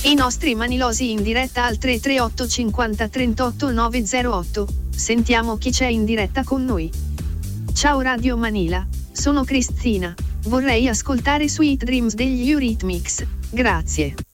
I nostri manilosi in diretta al 338 50 38 908. Sentiamo chi c'è in diretta con noi. Ciao Radio Manila, sono Cristina. Vorrei ascoltare Sweet Dreams degli Eurythmics. Grazie.